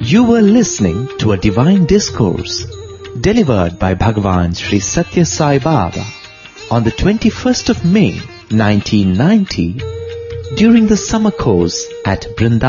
You were listening to a divine discourse delivered by Bhagavan Sri Satya Sai Baba on the 21st of May 1990 during the summer course at Vrindavan.